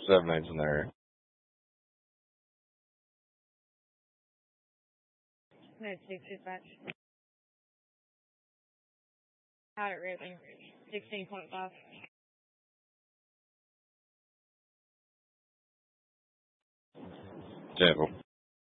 7-9's in there. No, 6 dispatch. Had it ripping. 16.5. Example.